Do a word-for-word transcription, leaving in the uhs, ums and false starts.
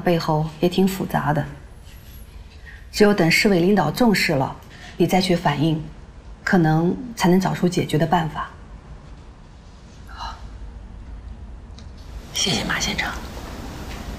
背后也挺复杂的。只有等市委领导重视了，你再去反映，可能才能找出解决的办法。 好，谢谢马县长。